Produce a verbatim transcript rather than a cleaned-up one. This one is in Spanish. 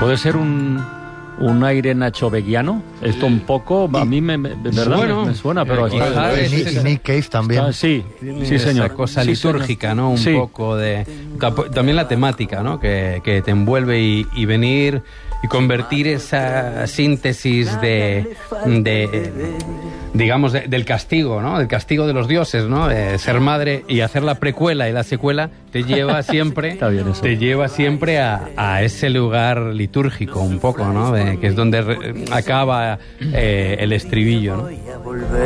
¿Puede ser un, un aire nachoveguiano? Esto un poco, a mí me, me, ¿verdad? Bueno, me, me suena, pero... eh, está, quizás Y, y Nick Cave también. está- sí, sí, señor. Esa cosa Sí, litúrgica, señor. ¿no? Un Sí. poco de... También la temática, ¿no? Que, que te envuelve y, y venir y convertir esa síntesis de... de digamos, de, del castigo, ¿no? Del castigo de los dioses, ¿no? De ser madre y hacer la precuela y la secuela te lleva siempre... Está bien eso. Te lleva siempre a, a ese lugar litúrgico, un poco, ¿no? De, que es donde re- acaba eh, el estribillo, ¿no?